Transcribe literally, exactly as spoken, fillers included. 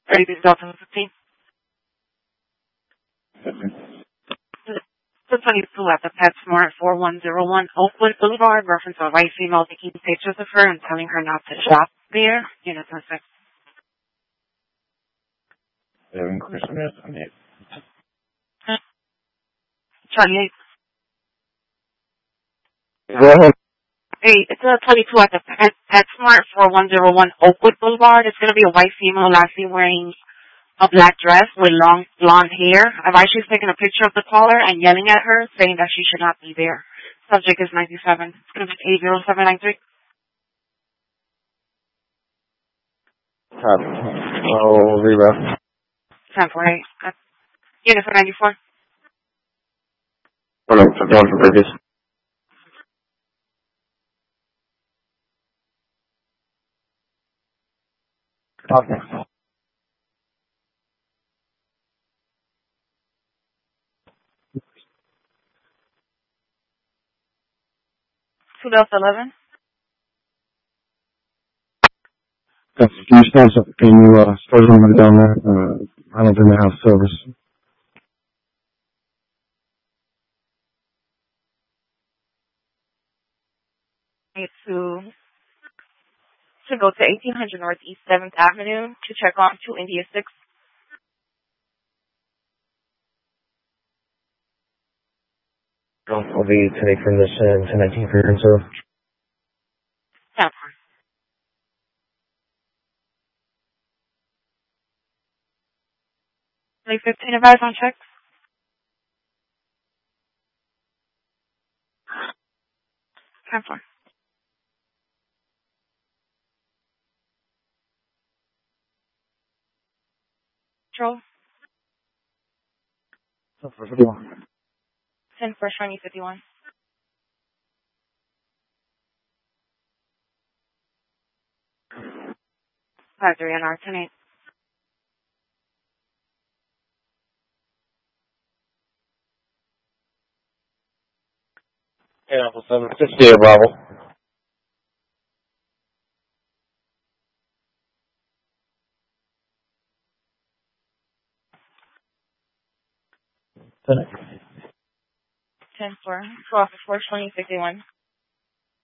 thirty two thousand fifteen. The twenty-two at the PetSmart four one zero one Oakwood Boulevard, reference a white female taking pictures of her and telling her not to shop there. Unit twenty-six. Seven Christmas on it. Charlie eight. Go ahead. Hey, it's a twenty-two at the Pet, PetSmart four one zero one Oakwood Boulevard. It's going to be a white female last seen wearing a black dress with long blonde hair. I've actually taken a picture of the caller and yelling at her, saying that she should not be there. Subject is ninety-seven. It's going to be eight zero seven nine three. Oh, reroute. ten four eight. Unit for ninety-four. Hold on, I'm going for previous. Okay. two Delta eleven. Yes, can you stand up? Can you uh, start somebody down there? Uh, I don't think they have service. Need to to go to eighteen hundred Northeast seventh Avenue to check on to India six. I'll be today from this uh, to nineteen for your so. Yeah. Like fifteen advice on check. ten four. Control. ten four twenty fifty-one. five three N R ten eight. Yeah, Apple seven fifty, Bravo. ten four. twelve four twenty fifty-one.